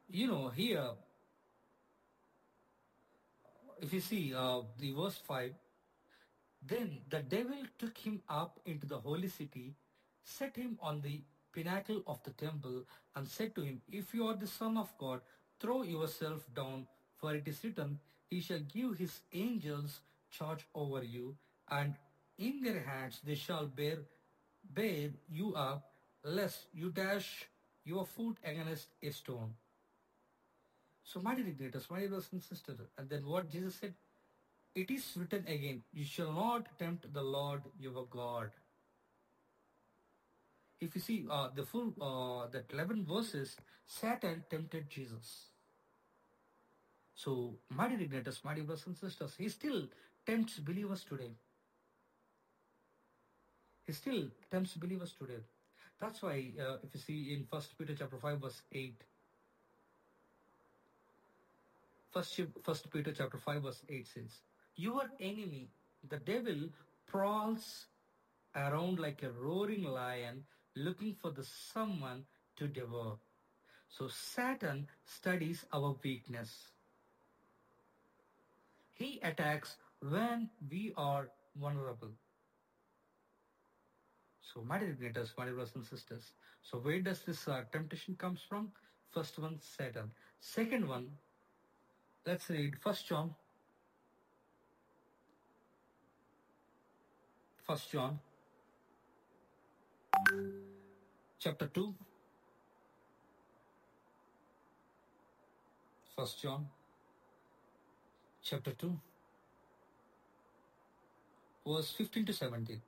Here, if you see the verse 5, then the devil took him up into the holy city, set him on the pinnacle of the temple, and said to him, If you are the Son of God, throw yourself down, for it is written, He shall give His angels charge over you, and in their hands they shall bear you up, lest you dash your foot against a stone. So, my dear greatest, my dear brothers and sisters, and then what Jesus said, it is written again, you shall not tempt the Lord your God. If you see the full, that 11 verses, Satan tempted Jesus. So, my dear ignators, my dear brothers and sisters, he still tempts believers today. He still tempts believers today. That's why, if you see in 1 Peter chapter 5, verse 8, First Peter chapter 5, verse 8 says, Your enemy, the devil, prowls around like a roaring lion looking for the someone to devour. So Satan studies our weakness. He attacks when we are vulnerable. So my dear greaters, my dear brothers and sisters, so where does this temptation comes from? First one, Satan. Second one, let's read 1 John. 1 John chapter 2. 1 John chapter 2, verse 15 to 17.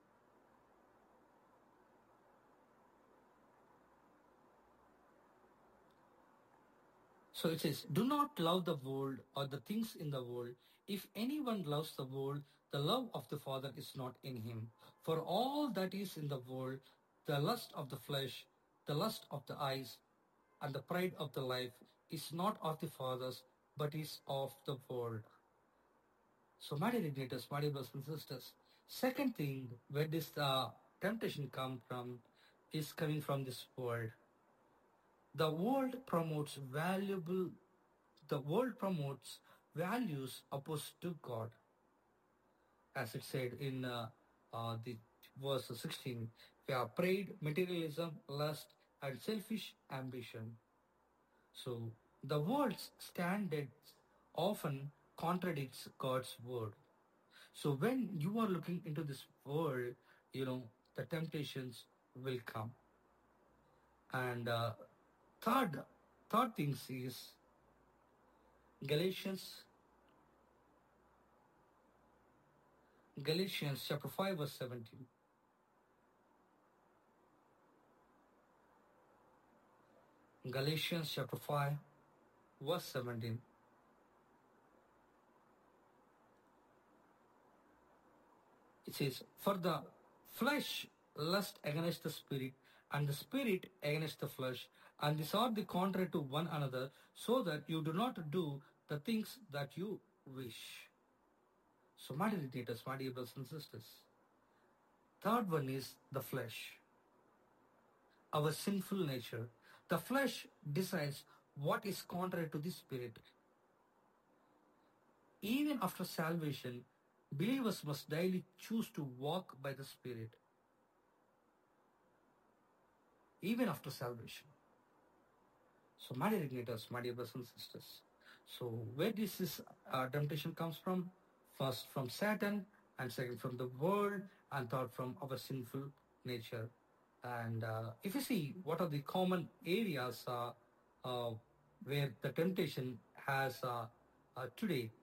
So it says, Do not love the world or the things in the world. If anyone loves the world, the love of the Father is not in him. For all that is in the world, the lust of the flesh, the lust of the eyes, and the pride of the life is not of the Father's, but is of the world. So, my dear ignators, my dear brothers and sisters, second thing, where does the temptation come from, is coming from this world. The world promotes values opposed to God. As it said in the verse 16, we have pride, materialism, lust, and selfish ambition. So the world's standards often contradicts God's word. So when you are looking into this world, the temptations will come. And third thing is Galatians chapter 5, verse 17. Galatians chapter 5, verse 17. It says, For the flesh lust against the spirit, and the spirit against the flesh, and these are the contrary to one another, so that you do not do the things that you wish. So, my dear dictators, my dear brothers and sisters, third one is the flesh, our sinful nature. The flesh decides what is contrary to the spirit. Even after salvation, believers must daily choose to walk by the Spirit. Even after salvation. So, my dear ignators, my dear brothers and sisters. So, where this temptation comes from? First from Satan, and second from the world, and third from our sinful nature. And if you see what are the common areas where the temptation has today.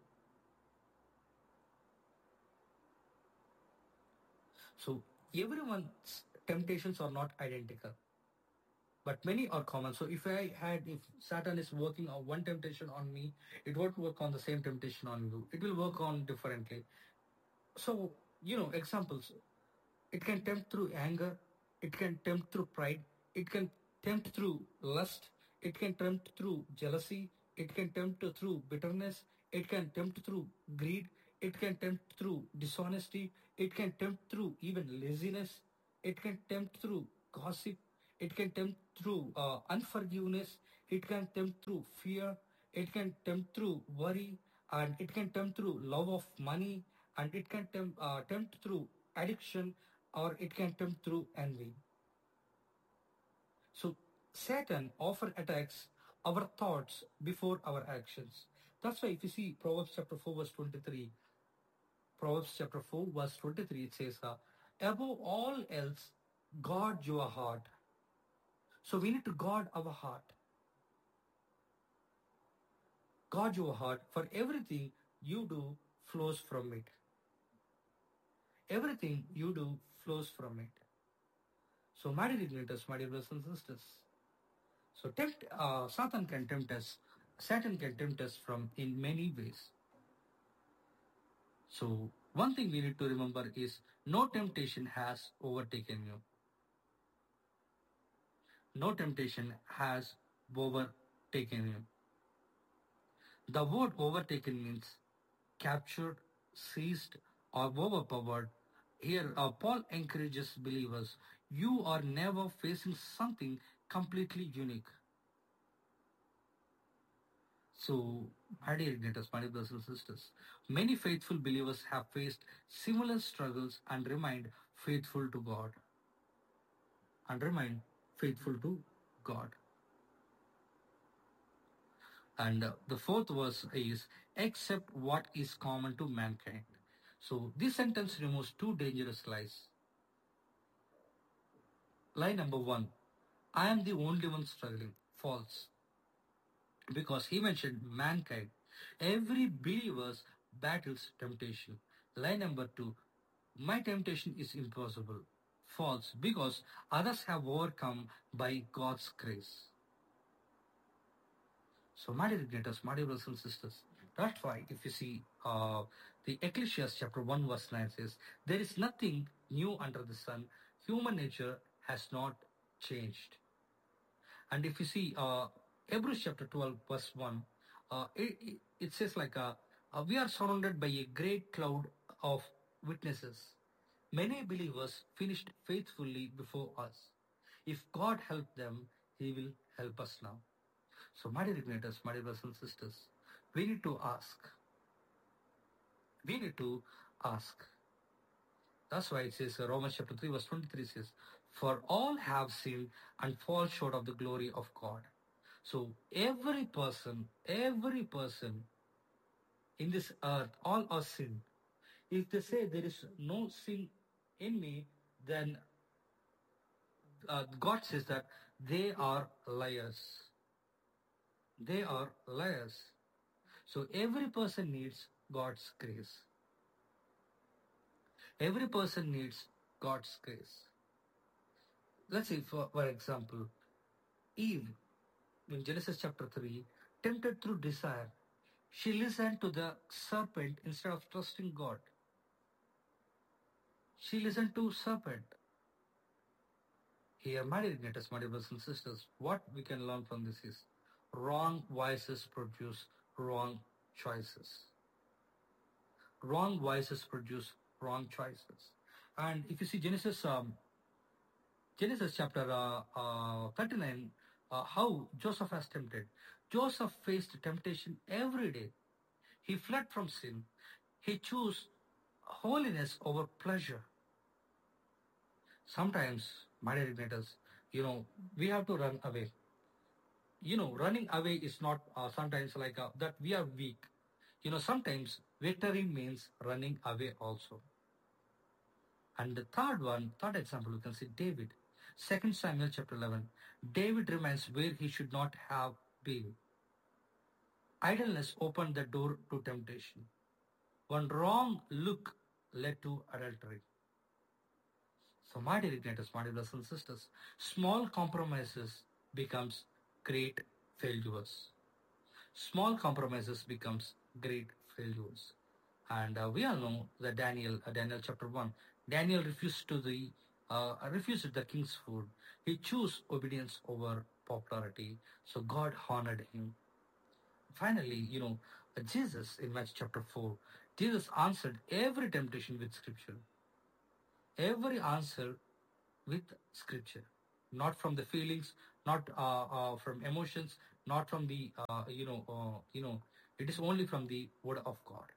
So everyone's temptations are not identical, but many are common. So if Satan is working on one temptation on me, it won't work on the same temptation on you. It will work on differently. So, examples, it can tempt through anger, it can tempt through pride, it can tempt through lust, it can tempt through jealousy, it can tempt through bitterness, it can tempt through greed, it can tempt through dishonesty, it can tempt through even laziness, it can tempt through gossip, it can tempt through unforgiveness, it can tempt through fear, it can tempt through worry, and it can tempt through love of money, and it can tempt through addiction, or it can tempt through envy. So Satan often attacks our thoughts before our actions. That's why if you see Proverbs chapter 4 verse 23, Proverbs chapter 4 verse 23, it says, above all else, guard your heart. So we need to guard our heart. Guard your heart, for everything you do flows from it. Everything you do flows from it. So my dear igniters, my dear brothers and sisters, so Satan can tempt us. Satan can tempt us from in many ways. So one thing we need to remember is no temptation has overtaken you. No temptation has overtaken you. The word overtaken means captured, seized, or overpowered. Here, Paul encourages believers, you are never facing something completely unique. So, my dear igniters, my dear brothers and sisters, many faithful believers have faced similar struggles and remained faithful to God. And remain faithful to God. And the fourth verse is, accept what is common to mankind. So this sentence removes two dangerous lies. Lie number one, I am the only one struggling. False. Because he mentioned mankind. Every believer battles temptation. Lie number two, my temptation is impossible. False. Because others have overcome by God's grace. So, my dear igniters, my dear brothers and sisters, that's why if you see the Ecclesiastes chapter 1 verse 9 says, there is nothing new under the sun. Human nature has not changed. And if you see Hebrews chapter 12 verse 1, it says like, we are surrounded by a great cloud of witnesses. Many believers finished faithfully before us. If God helped them, He will help us now. So, my dear igniters, my dear brothers and sisters, we need to ask. We need to ask. That's why it says, Romans chapter 3 verse 23 says, for all have sinned and fall short of the glory of God. So, every person in this earth, all are sin. If they say there is no sin in me, then God says that they are liars. They are liars. So every person needs God's grace. Every person needs God's grace. Let's see, for example, Eve, in Genesis chapter 3, tempted through desire, she listened to the serpent instead of trusting God. She listened to serpent. Here, my dear igniters, my dear brothers and sisters, what we can learn from this is wrong voices produce wrong choices. Wrong voices produce wrong choices. And if you see Genesis chapter 39, how Joseph has tempted. Joseph faced temptation every day. He fled from sin. He chose holiness over pleasure. Sometimes, my dear igniters, we have to run away. Running away is not sometimes like that we are weak. Sometimes victory means running away also. And the third example, we can see David. 2 Samuel chapter 11. David remains where he should not have been. Idleness opened the door to temptation. One wrong look led to adultery. So, my dear igniters, my dear brothers and sisters, small compromises becomes great failures. Small compromises becomes great failures. And we all know that Daniel chapter 1, Daniel refused the king's food. He chose obedience over popularity. So God honored him. Finally, Jesus in Matthew chapter 4, Jesus answered every temptation with scripture. Every answer with scripture. Not from the feelings, not from emotions, not from the it is only from the word of God.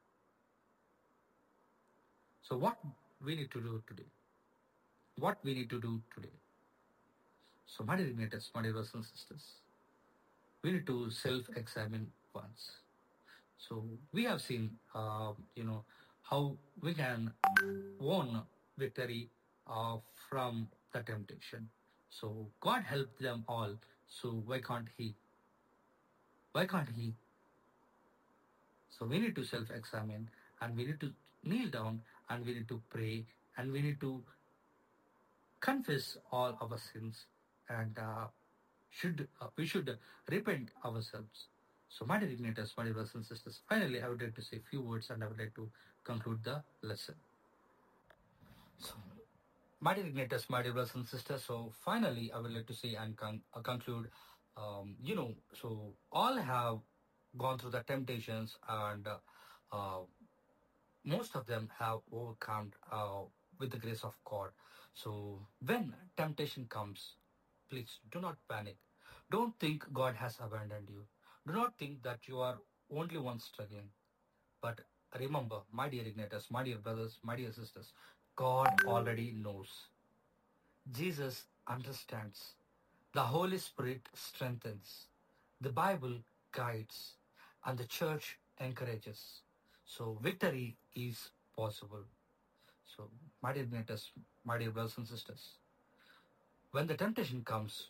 So what we need to do today? What we need to do today? So, my dear igniters, my dear brothers and sisters, we need to self-examine once. So we have seen, how we can won victory from the temptation. So God helped them all. So why can't He? Why can't He? So we need to self-examine, and we need to kneel down, and we need to pray, and we need to confess all our sins, and we should repent ourselves. So, my dear igniters, my dear brothers and sisters, finally, I would like to say a few words, and I would like to conclude the lesson. So, my dear igniters, my dear brothers and sisters, so finally, I would like to say and conclude. So all have gone through the temptations, and most of them have overcome with the grace of God. So when temptation comes, please do not panic. Don't think God has abandoned you. Do not think that you are only one struggling. But remember, my dear igniters, my dear brothers, my dear sisters, God already knows. Jesus understands. The Holy Spirit strengthens. The Bible guides. And the church encourages. So victory is possible. So, my dear igniters, my dear brothers and sisters, when the temptation comes,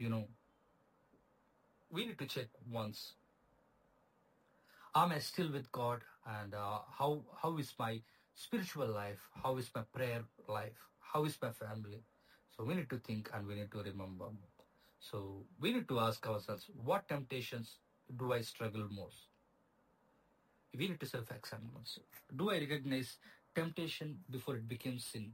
we need to check once. Am I still with God? And how is my spiritual life? How is my prayer life? How is my family? So we need to think, and we need to remember. So we need to ask ourselves, what temptations do I struggle most? We need to self-examine also. Do I recognize temptation before it becomes sin?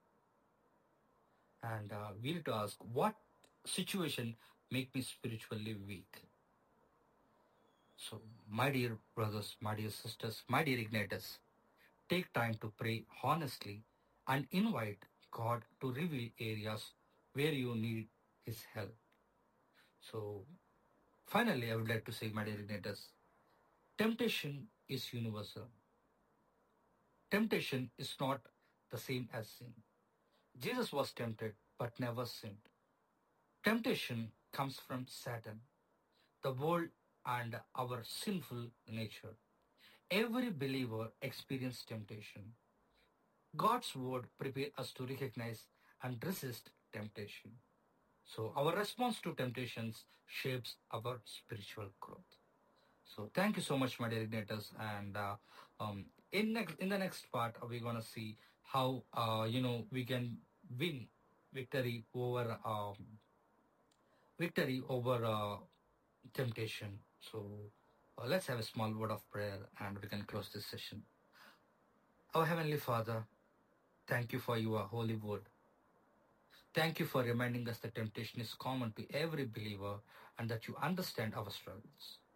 And we need to ask, what situation make me spiritually weak? So, my dear brothers, my dear sisters, my dear igniters, take time to pray honestly and invite God to reveal areas where you need His help. So, finally, I would like to say, my dear igniters, temptation is universal. Temptation is not the same as sin. Jesus was tempted but never sinned. Temptation comes from Satan, the world, and our sinful nature. Every believer experiences temptation. God's word prepares us to recognize and resist temptation. So our response to temptations shapes our spiritual growth. So thank you so much, my dear igniters. And in the next part, we're gonna see how we can win victory over temptation. So let's have a small word of prayer, and we can close this session. Our Heavenly Father, thank you for your holy word. Thank you for reminding us that temptation is common to every believer and that you understand our struggles.